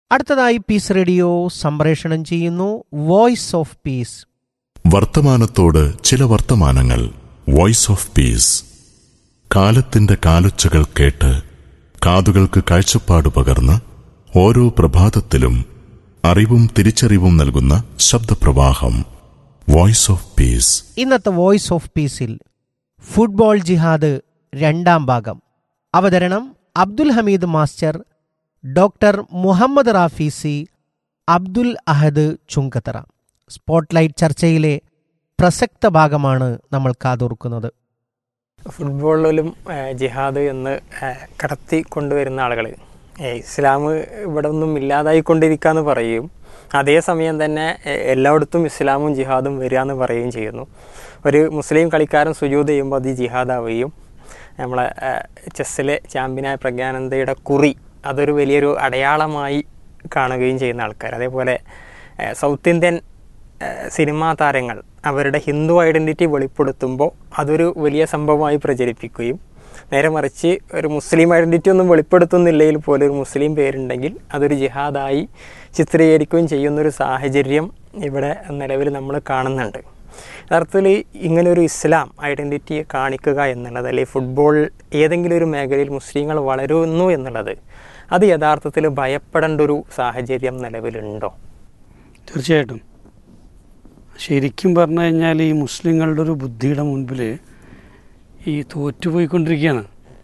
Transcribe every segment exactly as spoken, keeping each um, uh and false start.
അടുത്തതായി piece radio സംപ്രേഷണം ചെയ്യുന്നു വോയിസ് ഓഫ് പീസ്. വർത്തമാനത്തോട് ചില വർത്തമാനങ്ങൾ. Voice of peace. കാലത്തിന്റെ കാലൊച്ചകൾ കേട്ട് കാതുകൾക്ക് കാഴ്ചപ്പാട് പകർന്ന് ഓരോ പ്രഭാതത്തിലും അറിവും തിരിച്ചറിവും നൽകുന്ന ശബ്ദപ്രവാഹം. Voice of peace. ഇന്നത്തെ വോയിസ് ഓഫ് പീസിൽ ഫുട്ബോൾ ജിഹാദ് രണ്ടാം ഭാഗം. അവതരണം അബ്ദുൽ ഹമീദ് മാസ്റ്റർ, ഡോക്ടർ മുഹമ്മദ് റാഫീസി, അബ്ദുൽ അഹദ് ചുങ്കത്തറ. സ്പോട്ട്ലൈറ്റ് ചർച്ചയിലെ പ്രസക്ത ഭാഗമാണ് നമ്മൾ കാതോർക്കുന്നത്. ഫുട്ബോളിലും ജിഹാദ് എന്ന് കടത്തി കൊണ്ടുവരുന്ന ആളുകൾ ഇസ്ലാം ഇവിടെ ഒന്നും ഇല്ലാതായിക്കൊണ്ടിരിക്കുക എന്ന് പറയും, അതേസമയം തന്നെ എല്ലായിടത്തും ഇസ്ലാമും ജിഹാദും വരിക എന്ന് പറയുകയും ചെയ്യുന്നു. ഒരു മുസ്ലിം കളിക്കാരൻ സുജൂദ് ചെയ്യുമ്പോൾ അത് ജിഹാദാവുകയും നമ്മളെ ചെസ്സിലെ ചാമ്പ്യനായ പ്രജ്ഞാനന്ദയുടെ കുറി അതൊരു വലിയൊരു അടയാളമായി കാണുകയും ചെയ്യുന്ന ആൾക്കാർ. അതേപോലെ സൗത്ത് ഇന്ത്യൻ സിനിമാ താരങ്ങൾ അവരുടെ ഹിന്ദു ഐഡൻറ്റിറ്റി വെളിപ്പെടുത്തുമ്പോൾ അതൊരു വലിയ സംഭവമായി പ്രചരിപ്പിക്കുകയും, നേരെ മറിച്ച് ഒരു മുസ്ലിം ഐഡൻറ്റിറ്റി ഒന്നും വെളിപ്പെടുത്തുന്നില്ലെങ്കിൽ പോലും ഒരു മുസ്ലിം പേരുണ്ടെങ്കിൽ അതൊരു ജിഹാദായി ചിത്രീകരിക്കുകയും ചെയ്യുന്നൊരു സാഹചര്യം ഇവിടെ നിലവിൽ നമ്മൾ കാണുന്നുണ്ട്. യഥാർത്ഥത്തിൽ ഇങ്ങനൊരു ഇസ്ലാം ഐഡൻറ്റിറ്റിയെ കാണിക്കുക എന്നുള്ളത്, അല്ലെങ്കിൽ ഫുട്ബോൾ ഏതെങ്കിലും ഒരു മേഖലയിൽ മുസ്ലിങ്ങൾ വളരുന്നു എന്നുള്ളത്, അത് യഥാർത്ഥത്തിൽ ഭയപ്പെടേണ്ട ഒരു സാഹചര്യം നിലവിലുണ്ടോ? തീർച്ചയായിട്ടും. ശരിക്കും പറഞ്ഞു കഴിഞ്ഞാൽ ഈ മുസ്ലിങ്ങളുടെ ഒരു ബുദ്ധിയുടെ മുൻപിൽ ഈ തോറ്റുപോയിക്കൊണ്ടിരിക്കുകയാണ്.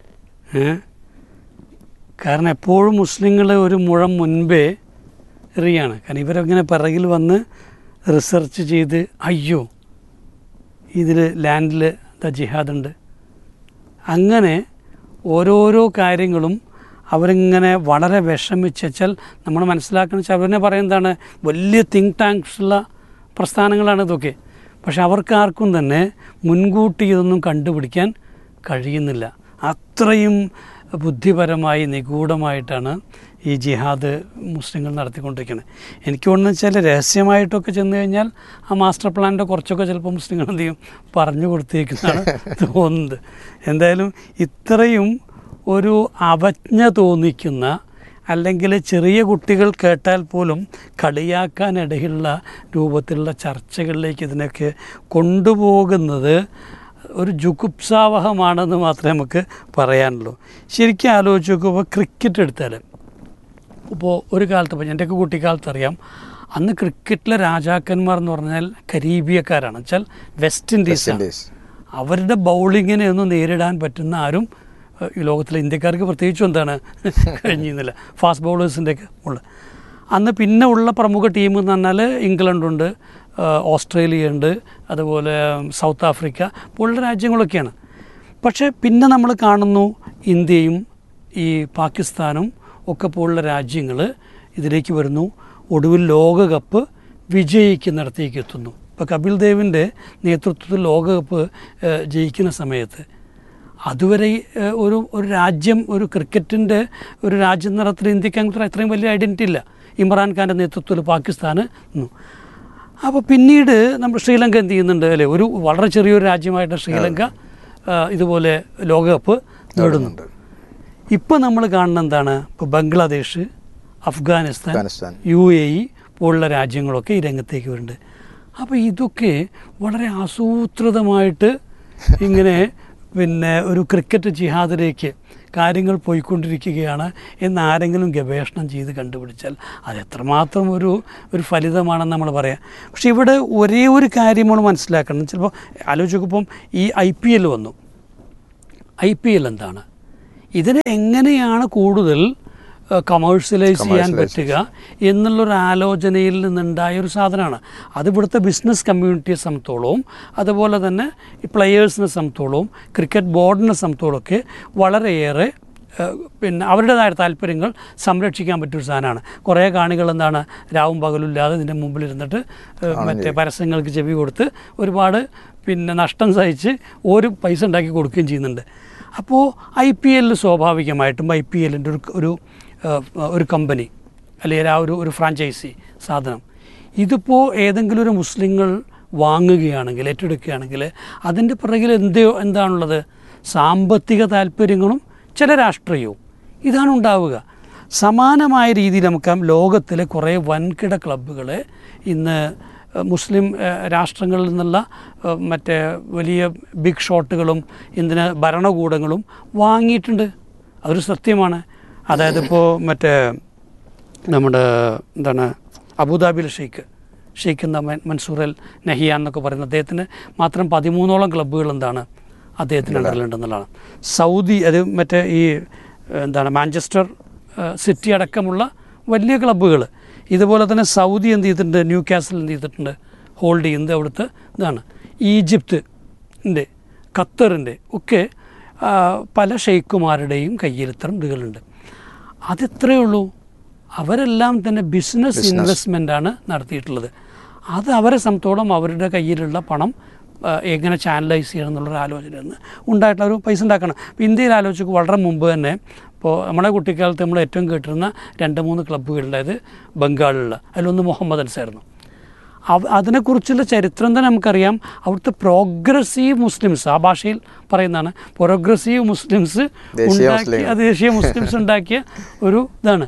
കാരണം എപ്പോഴും മുസ്ലിങ്ങൾ ഒരു മുഴം മുൻപേ എറിയാണ്. കാരണം ഇവരങ്ങനെ പിറകിൽ വന്ന് റിസർച്ച് ചെയ്ത് അയ്യോ ഇതിൽ ലാൻഡിൽ ദ ജിഹാദുണ്ട്, അങ്ങനെ ഓരോരോ കാര്യങ്ങളും അവരിങ്ങനെ വളരെ വിഷമിച്ച് വെച്ചാൽ നമ്മൾ മനസ്സിലാക്കണം വെച്ചാൽ അവരെന്നെ പറയുന്നതാണ് വലിയ തിങ്ക് ടാങ്ക്സുള്ള പ്രസ്ഥാനങ്ങളാണ് ഇതൊക്കെ. പക്ഷെ അവർക്കാർക്കും തന്നെ മുൻകൂട്ടി ഇതൊന്നും കണ്ടുപിടിക്കാൻ കഴിയുന്നില്ല. അത്രയും ബുദ്ധിപരമായി നിഗൂഢമായിട്ടാണ് ഈ ജിഹാദ് മുസ്ലിങ്ങൾ നടത്തിക്കൊണ്ടിരിക്കുന്നത്. എനിക്ക് തോന്നുന്നു വെച്ചാൽ രഹസ്യമായിട്ടൊക്കെ ചെന്ന് കഴിഞ്ഞാൽ ആ മാസ്റ്റർ പ്ലാനിൻ്റെ കുറച്ചൊക്കെ ചിലപ്പോൾ മുസ്ലിങ്ങൾ എന്ത് ചെയ്യും പറഞ്ഞു കൊടുത്തിരിക്കുന്നതാണ് തോന്നുന്നത്. എന്തായാലും ഇത്രയും ഒരു അവജ്ഞ തോന്നിക്കുന്ന, അല്ലെങ്കിൽ ചെറിയ കുട്ടികൾ കേട്ടാൽ പോലും കളിയാക്കാനിടയുള്ള രൂപത്തിലുള്ള ചർച്ചകളിലേക്ക് ഇതിനൊക്കെ കൊണ്ടുപോകുന്നത് ഒരു ജുഗുപ്സാവഹമാണെന്ന് മാത്രമേ നമുക്ക് പറയാനുള്ളൂ. ശരിക്കും ആലോചിച്ച് നോക്കുമ്പോൾ ക്രിക്കറ്റ് എടുത്താൽ, ഇപ്പോൾ ഒരു കാലത്ത്, ഇപ്പോൾ എൻ്റെയൊക്കെ കുട്ടിക്കാലത്ത് അറിയാം, അന്ന് ക്രിക്കറ്റിലെ രാജാക്കന്മാർ എന്ന് പറഞ്ഞാൽ കരീബിയക്കാരാണ്, വെച്ചാൽ വെസ്റ്റ് ഇൻഡീസാണ്. അവരുടെ ബൗളിങ്ങിനെ ഒന്നും നേരിടാൻ പറ്റുന്ന ആരും ഈ ലോകത്തിലെ ഇന്ത്യക്കാർക്ക് പ്രത്യേകിച്ചും എന്താണ് കഴിഞ്ഞിരുന്നില്ല. ഫാസ്റ്റ് ബൗളേഴ്സിൻ്റെയൊക്കെ ഉള്ള അന്ന് പിന്നെ ഉള്ള പ്രമുഖ ടീം എന്ന് പറഞ്ഞാൽ ഇംഗ്ലണ്ടുണ്ട്, ഓസ്ട്രേലിയ ഉണ്ട്, അതുപോലെ സൗത്ത് ആഫ്രിക്ക പോലുള്ള രാജ്യങ്ങളൊക്കെയാണ്. പക്ഷേ പിന്നെ നമ്മൾ കാണുന്നു ഇന്ത്യയും ഈ പാകിസ്ഥാനും ഒക്കെ പോലുള്ള രാജ്യങ്ങൾ ഇതിലേക്ക് വരുന്നു. ഒടുവിൽ ലോകകപ്പ് വിജയിക്കുന്നിടത്തേക്ക് എത്തുന്നു. ഇപ്പോൾ കപിൽ ദേവിൻ്റെ നേതൃത്വത്തിൽ ലോകകപ്പ് ജയിക്കുന്ന സമയത്ത് അതുവരെ ഒരു ഒരു രാജ്യം, ഒരു ക്രിക്കറ്റിൻ്റെ ഒരു രാജ്യം നടത്തുന്ന ഇന്ത്യക്ക് അങ്ങനെ ഇത്രയും വലിയ ഐഡൻറ്റിറ്റി ഇല്ല. ഇമ്രാൻഖാൻ്റെ നേതൃത്വത്തിൽ പാകിസ്ഥാന് നിന്നു. അപ്പോൾ പിന്നീട് നമ്മൾ ശ്രീലങ്ക എന്ത് ചെയ്യുന്നുണ്ട് അല്ലേ, ഒരു വളരെ ചെറിയൊരു രാജ്യമായിട്ട് ശ്രീലങ്ക ഇതുപോലെ ലോകകപ്പ് നേടുന്നുണ്ട്. ഇപ്പോൾ നമ്മൾ കാണുന്ന എന്താണ്, ഇപ്പോൾ Bangladesh, Afghanistan, U A E പോലുള്ള രാജ്യങ്ങളൊക്കെ ഈ രംഗത്തേക്ക് വരുന്നുണ്ട്. അപ്പോൾ ഇതൊക്കെ വളരെ ആസൂത്രിതമായിട്ട് ഇങ്ങനെ പിന്നെ ഒരു ക്രിക്കറ്റ് ജിഹാദിലേക്ക് കാര്യങ്ങൾ പോയിക്കൊണ്ടിരിക്കുകയാണ് എന്ന് ആരെങ്കിലും ഗവേഷണം ചെയ്ത് കണ്ടുപിടിച്ചാൽ അത് എത്രമാത്രം ഒരു ഒരു ഫലിതമാണെന്ന് നമ്മൾ പറയാം. പക്ഷേ ഇവിടെ ഒരേ ഒരു കാര്യമാണ് മനസ്സിലാക്കണം. ചിലപ്പോൾ ആലോചിക്കുമ്പം ഈ ഐ പി എൽ വന്നു. ഐ പി എൽ എന്താണ്, ഇതിനെ എങ്ങനെയാണ് കൂടുതൽ കമേഴ്ഷ്യലൈസ് ചെയ്യാൻ പറ്റുക എന്നുള്ളൊരു ആലോചനയിൽ നിന്നുണ്ടായൊരു സാധനമാണ്. അത് ഇവിടുത്തെ ബിസിനസ് കമ്മ്യൂണിറ്റിയെ സംബന്ധിച്ചോളവും അതുപോലെ തന്നെ ഈ പ്ലെയേഴ്സിനെ സംബന്ധിച്ചോളവും ക്രിക്കറ്റ് ബോർഡിനെ സംബന്ധിച്ചോളമൊക്കെ വളരെയേറെ പിന്നെ അവരുടേതായ താല്പര്യങ്ങൾ സംരക്ഷിക്കാൻ പറ്റിയൊരു സാധനമാണ്. കുറേ കാണികൾ എന്താണ് രാവും പകലില്ലാതെ ഇതിൻ്റെ മുമ്പിലിരുന്നിട്ട് മറ്റേ പരസ്യങ്ങൾക്ക് ചെവി കൊടുത്ത് ഒരുപാട് പിന്നെ നഷ്ടം സഹിച്ച് ഒരു പൈസ ഉണ്ടാക്കി കൊടുക്കുകയും ചെയ്യുന്നുണ്ട്. അപ്പോൾ ഐ പി എല്ലിൽ സ്വാഭാവികമായിട്ടും ഐ പി എല്ലിൻ്റെ ഒരു ഒരു ഒരു കമ്പനി അല്ലെങ്കിൽ ആ ഒരു ഒരു ഫ്രാഞ്ചൈസി സാധനം ഇതിപ്പോൾ ഏതെങ്കിലും ഒരു മുസ്ലിങ്ങൾ വാങ്ങുകയാണെങ്കിൽ, ഏറ്റെടുക്കുകയാണെങ്കിൽ അതിൻ്റെ പിറകിൽ എന്ത് എന്താണുള്ളത്, സാമ്പത്തിക താല്പര്യങ്ങളും ചില രാഷ്ട്രീയവും ഇതാണ് ഉണ്ടാവുക. സമാനമായ രീതിയിൽ നമുക്ക് ലോകത്തിലെ കുറേ വൻകിട ക്ലബ്ബുകളെ ഇന്ന് മുസ്ലിം രാഷ്ട്രങ്ങളിൽ നിന്നുള്ള മറ്റേ വലിയ ബിഗ് ഷോട്ടുകളും ഇന്ത്യൻ ഭരണകൂടങ്ങളും വാങ്ങിയിട്ടുണ്ട്. അതൊരു സത്യമാണ്. അതായത് ഇപ്പോൾ മറ്റേ നമ്മുടെ എന്താണ് അബുദാബിയിലെ ഷെയ്ഖ് ഷെയ്ഖ് എന്താ മൻസൂർ അൽ നഹിയാൻ എന്നൊക്കെ പറയുന്നത്, അദ്ദേഹത്തിന് മാത്രം പതിമൂന്നോളം ക്ലബ്ബുകൾ എന്താണ് അദ്ദേഹത്തിന് അണ്ടറിലുണ്ടെന്നുള്ളതാണ്. സൗദി അത് മറ്റേ ഈ എന്താണ് മാഞ്ചസ്റ്റർ സിറ്റി അടക്കമുള്ള വലിയ ക്ലബ്ബുകൾ. ഇതുപോലെ തന്നെ സൗദി എന്ത് ചെയ്തിട്ടുണ്ട്, ന്യൂ കാസിൽ എന്ത് ചെയ്തിട്ടുണ്ട്, ഹോൾഡ് ചെയ്യുന്നത് അവിടുത്തെ ഇതാണ്. ഈജിപ്തിൻ്റെ ഖത്തറിൻ്റെ ഒക്കെ പല ഷെയ്ഖുമാരുടെയും കയ്യിൽ ഇത്തരം ഇതുകളുണ്ട്. അതെത്രയേ ഉള്ളൂ. അവരെല്ലാം തന്നെ ബിസിനസ് ഇൻവെസ്റ്റ്മെൻറ്റാണ് നടത്തിയിട്ടുള്ളത്. അത് അവരെ സംബന്ധിച്ചോളം അവരുടെ കയ്യിലുള്ള പണം എങ്ങനെ ചാനലൈസ് ചെയ്യണം എന്നുള്ളൊരു ആലോചന ഉണ്ടായിട്ടുള്ള ഒരു പൈസ ഉണ്ടാക്കണം. ഇപ്പോൾ ഇന്ത്യയിൽ ആലോചിച്ച് വളരെ മുമ്പ് തന്നെ ഇപ്പോൾ നമ്മുടെ കുട്ടിക്കാലത്ത് നമ്മൾ ഏറ്റവും കേട്ടിരുന്ന രണ്ട് മൂന്ന് ക്ലബ്ബുകളുണ്ടായത് ബംഗാളിലുള്ള, അതിലൊന്ന് മുഹമ്മദ് അൻസായിരുന്നു. അവ അതിനെക്കുറിച്ചുള്ള ചരിത്രം തന്നെ നമുക്കറിയാം. അവിടുത്തെ പ്രോഗ്രസീവ് മുസ്ലിംസ്, ആ ഭാഷയിൽ പറയുന്നതാണ്, പ്രോഗ്രസീവ് മുസ്ലിംസ് ഉണ്ടാക്കിയ ദേശീയ മുസ്ലിംസ് ഉണ്ടാക്കിയ ഒരു ഇതാണ്.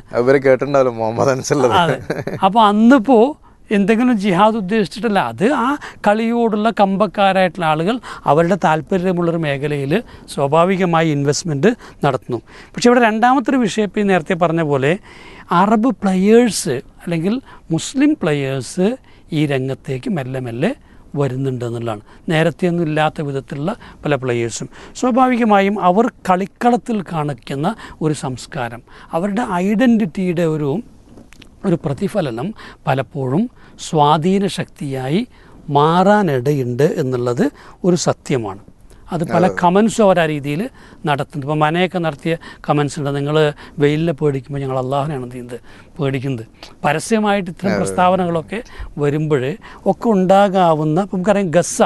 അതെ. അപ്പോൾ അന്നിപ്പോൾ എന്തെങ്കിലും ജിഹാദ് ഉദ്ദേശിച്ചിട്ടല്ല, അത് ആ കളിയോടുള്ള കമ്പക്കാരായിട്ടുള്ള ആളുകൾ അവരുടെ താല്പര്യമുള്ളൊരു മേഖലയിൽ സ്വാഭാവികമായി ഇൻവെസ്റ്റ്മെൻറ്റ് നടത്തുന്നു. പക്ഷേ ഇവിടെ രണ്ടാമത്തെ ഒരു വിഷയം ഇപ്പോൾ നേരത്തെ പറഞ്ഞ പോലെ അറബ് പ്ലെയേഴ്സ് അല്ലെങ്കിൽ മുസ്ലിം പ്ലെയേഴ്സ് ഈ രംഗത്തേക്ക് മെല്ലെ മെല്ലെ വരുന്നുണ്ട് എന്നുള്ളതാണ്. നേരത്തെയൊന്നും ഇല്ലാത്ത വിധത്തിലുള്ള പല പ്ലെയേഴ്സും. സ്വാഭാവികമായും അവർ കളിക്കളത്തിൽ കാണിക്കുന്ന ഒരു സംസ്കാരം, അവരുടെ ഐഡൻറ്റിറ്റിയുടെ ഒരു ഒരു പ്രതിഫലനം പലപ്പോഴും സ്വാധീന ശക്തിയായി മാറാനിടയുണ്ട് എന്നുള്ളത് ഒരു സത്യമാണ്. അത് പല കമൻസും അവർ ആ രീതിയിൽ നടത്തുന്നത്. ഇപ്പോൾ മനയൊക്കെ നടത്തിയ കമൻസ് ഉണ്ട്, നിങ്ങൾ വെയിലിനെ പേടിക്കുമ്പോൾ ഞങ്ങൾ അള്ളാഹുവിനെയാണ് ചെയ്യുന്നത് പേടിക്കുന്നത്. പരസ്യമായിട്ട് ഇത്തരം പ്രസ്താവനകളൊക്കെ വരുമ്പോൾ ഒക്കെ ഉണ്ടാകാവുന്ന, ഇപ്പം നമുക്കറിയാം ഗസ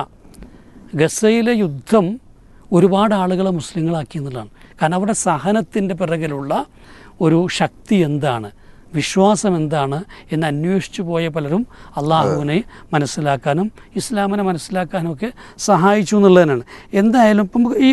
ഗസയിലെ യുദ്ധം ഒരുപാട് ആളുകളെ മുസ്ലിങ്ങളാക്കി എന്നുള്ളതാണ്. കാരണം അവിടെ സഹനത്തിൻ്റെ പിറകിലുള്ള ഒരു ശക്തി എന്താണ്, വിശ്വാസം എന്താണ് എന്ന് അന്വേഷിച്ചു പോയ പലരും അള്ളാഹുവിനെ മനസ്സിലാക്കാനും ഇസ്ലാമിനെ മനസ്സിലാക്കാനും ഒക്കെ സഹായിച്ചു എന്നുള്ളതിനാണ്. എന്തായാലും ഇപ്പം ഈ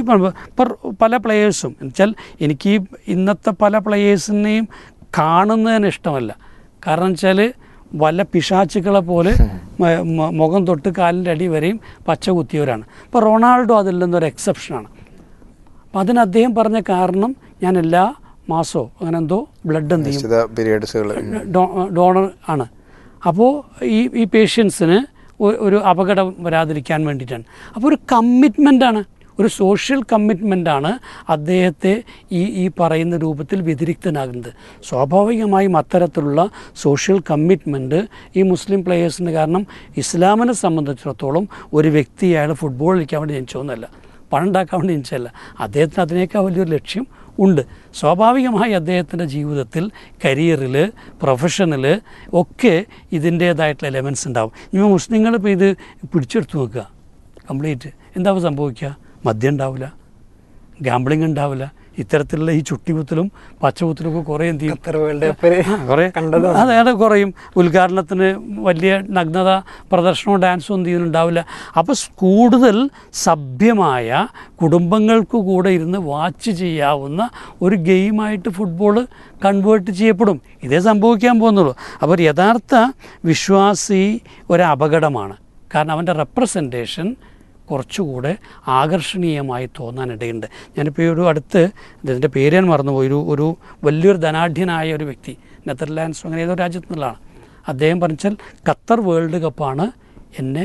പല പ്ലെയേഴ്സും എന്നുവെച്ചാൽ എനിക്ക് ഈ ഇന്നത്തെ പല പ്ലെയേഴ്സിനെയും കാണുന്നതിന് ഇഷ്ടമല്ല. കാരണം വെച്ചാൽ വല്ല പിശാച്ചുക്കളെ പോലെ മുഖം തൊട്ട് കാലിൻ്റെ അടി വരെയും പച്ച കുത്തിയവരാണ്. ഇപ്പോൾ റൊണാൾഡോ അതിൽ നിന്നൊരു എക്സെപ്ഷനാണ്. അപ്പം അതിന് അദ്ദേഹം പറഞ്ഞ കാരണം, ഞാൻ എല്ലാ മാസോ അങ്ങനെ എന്തോ ബ്ലഡ് എന്ത് ചെയ്യും ഡോണർ ആണ്. അപ്പോൾ ഈ ഈ പേഷ്യൻസിന് ഒരു അപകടം വരാതിരിക്കാൻ വേണ്ടിയിട്ടാണ്. അപ്പോൾ ഒരു കമ്മിറ്റ്മെൻറ്റാണ്, ഒരു സോഷ്യൽ കമ്മിറ്റ്മെൻറ്റാണ് അദ്ദേഹത്തെ ഈ ഈ പറയുന്ന രൂപത്തിൽ വ്യതിരിക്തനാകുന്നത്. സ്വാഭാവികമായും അത്തരത്തിലുള്ള സോഷ്യൽ കമ്മിറ്റ്മെൻറ്റ് ഈ മുസ്ലിം പ്ലെയേഴ്സിന്, കാരണം ഇസ്ലാമിനെ സംബന്ധിച്ചിടത്തോളം ഒരു വ്യക്തി അയാൾ ഫുട്ബോൾ കളിക്കാൻ വേണ്ടി ജനിച്ചോന്നല്ല, പണം ഉണ്ടാക്കാൻ വേണ്ടി ജനിച്ചതല്ല. അദ്ദേഹത്തിന് അതിനേക്കാൾ വലിയൊരു ലക്ഷ്യം ഉണ്ട്. സ്വാഭാവികമായി അദ്ദേഹത്തിൻ്റെ ജീവിതത്തിൽ, കരിയറിൽ, പ്രൊഫഷനിൽ ഒക്കെ ഇതിൻ്റേതായിട്ടുള്ള എലമെൻറ്റ്സ് ഉണ്ടാവും. ഇപ്പോൾ മുസ്ലിങ്ങൾ ഇപ്പോൾ ഇത് പിടിച്ചെടുത്ത് നോക്കുക കംപ്ലീറ്റ്, എന്താവും സംഭവിക്കുക? മദ്യം ഉണ്ടാവില്ല, ഗാംബ്ലിംഗ് ഉണ്ടാവില്ല, ഇത്തരത്തിലുള്ള ഈ ചുട്ടികുത്തലും പച്ചകുത്തലൊക്കെ കുറേ എന്ത് ചെയ്യും, കുറേ അതായത് കുറയും. ഉദ്ഘാടനത്തിന് വലിയ നഗ്നത പ്രദർശനവും ഡാൻസും എന്ത് ചെയ്യുന്നുണ്ടാവില്ല. അപ്പോൾ കൂടുതൽ സഭ്യമായ കുടുംബങ്ങൾക്ക് കൂടെ ഇരുന്ന് വാച്ച് ചെയ്യാവുന്ന ഒരു ഗെയിമായിട്ട് ഫുട്ബോൾ കൺവേർട്ട് ചെയ്യപ്പെടും. ഇതേ സംഭവിക്കാൻ പോകുന്നുള്ളൂ. അപ്പോൾ യഥാർത്ഥ വിശ്വാസി ഒരു അപകടമാണ്. കാരണം അവൻ്റെ റെപ്രസെൻറ്റേഷൻ കുറച്ചുകൂടെ ആകർഷണീയമായി തോന്നാനിടയുണ്ട്. ഞാനിപ്പോൾ ഈ ഒരു അടുത്ത്, ഇതിൻ്റെ പേര് ഞാൻ മറന്നുപോയി, ഒരു ഒരു വലിയൊരു ധനാഢ്യനായ ഒരു വ്യക്തി, നെതർലാൻഡ്സ് അങ്ങനെ ഏതോ രാജ്യത്തു നിന്നുള്ളതാണ്. അദ്ദേഹം പറഞ്ഞാൽ ഖത്തർ വേൾഡ് കപ്പാണ് എന്നെ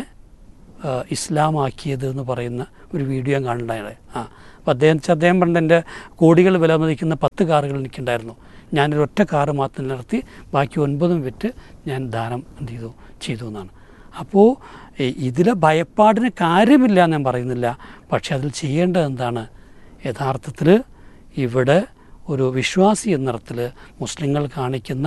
ഇസ്ലാമാക്കിയത് എന്ന് പറയുന്ന ഒരു വീഡിയോ ഞാൻ കാണുന്നുണ്ടായത്. ആ അപ്പോൾ അദ്ദേഹം അദ്ദേഹം പറഞ്ഞ എൻ്റെ കോടികൾ വില മതിക്കുന്ന പത്ത് കാറുകൾ എനിക്കുണ്ടായിരുന്നു, ഞാനൊരു ഒറ്റ കാറ് മാത്രം നടത്തി ബാക്കി ഒൻപതും വിറ്റ് ഞാൻ ദാനം എന്ത് ചെയ്തു ചെയ്തു എന്നാണ്. അപ്പോൾ ഇതിലെ ഭയപ്പാടിന് കാര്യമില്ല എന്ന് ഞാൻ പറയുന്നില്ല. പക്ഷേ അതിൽ ചെയ്യേണ്ടത് എന്താണ്? യഥാർത്ഥത്തിൽ ഇവിടെ ഒരു വിശ്വാസി എന്നർത്ഥത്തിൽ മുസ്ലിങ്ങൾ കാണിക്കുന്ന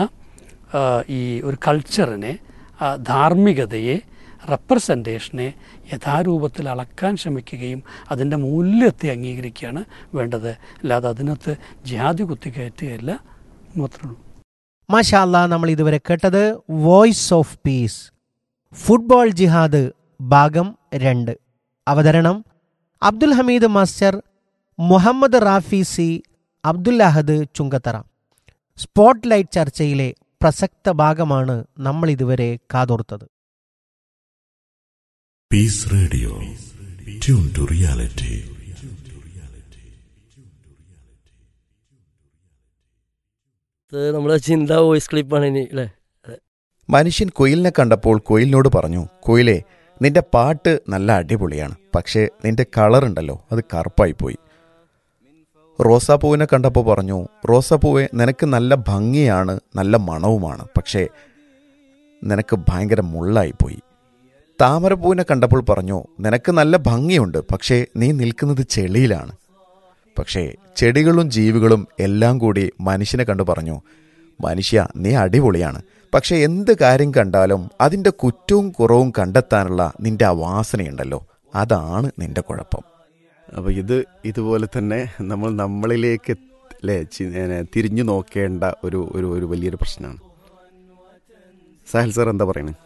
ഈ ഒരു കൾച്ചറിനെ, ധാർമ്മികതയെ, റെപ്രസെൻറ്റേഷനെ യഥാരൂപത്തിൽ അളക്കാൻ ശ്രമിക്കുകയും അതിൻ്റെ മൂല്യത്തെ അംഗീകരിക്കുകയാണ് വേണ്ടത്. അല്ലാതെ അതിനകത്ത് ജിഹാദി കുത്തിക്കയറ്റുകയല്ല മാത്രമേ. മാഷാ അല്ലാഹ്, നമ്മൾ ഇതുവരെ കേട്ടത് വോയിസ് ഓഫ് പീസ്, ഫുട്ബോൾ ജിഹാദ് ഭാഗം രണ്ട്. അവതരണം അബ്ദുൽ ഹമീദ് മാസ്റ്റർ, മുഹമ്മദ് റാഫി സി, അബ്ദുൽ അഹദ് ചുങ്കത്തറ. സ്പോട്ട് ലൈറ്റ് ചർച്ചയിലെ പ്രസക്ത ഭാഗമാണ് നമ്മൾ ഇതുവരെ കാതോർത്തത്. Piece radio, tune to reality. നമ്മളെ ചിന്ത വോയിസ് ക്ലിപ്പാണ് ഇനി അല്ലേ. മനുഷ്യൻ കുയിലിനെ കണ്ടപ്പോൾ കുയിലിനോട് പറഞ്ഞു, കുയിലേ, നിന്റെ പാട്ട് നല്ല അടിപൊളിയാണ്, പക്ഷേ നിന്റെ കളറുണ്ടല്ലോ അത് കറുപ്പായിപ്പോയി. റോസാപ്പൂവിനെ കണ്ടപ്പോൾ പറഞ്ഞു, റോസാപ്പൂവെ, നിനക്ക് നല്ല ഭംഗിയാണ്, നല്ല മണവുമാണ്, പക്ഷേ നിനക്ക് ഭയങ്കര മുള്ളായിപ്പോയി. താമരപ്പൂവിനെ കണ്ടപ്പോൾ പറഞ്ഞു, നിനക്ക് നല്ല ഭംഗിയുണ്ട്, പക്ഷേ നീ നിൽക്കുന്നത് ചെളിയിലാണ്. പക്ഷേ ചെടികളും ജീവികളും എല്ലാം കൂടി മനുഷ്യനെ കണ്ടു പറഞ്ഞു, മനുഷ്യ, നീ അടിപൊളിയാണ്, പക്ഷെ എന്ത് കാര്യം കണ്ടാലും അതിൻ്റെ കുറ്റവും കുറവും കണ്ടെത്താനുള്ള നിന്റെ ആ വാസനയുണ്ടല്ലോ, അതാണ് നിന്റെ കുഴപ്പം. അപ്പോൾ ഇത് ഇതുപോലെ തന്നെ നമ്മൾ നമ്മളിലേക്ക് അല്ലേ തിരിഞ്ഞു നോക്കേണ്ട ഒരു ഒരു ഒരു വലിയൊരു പ്രശ്നമാണ്. സാഹിൽ സാർ എന്താ പറയുന്നത്?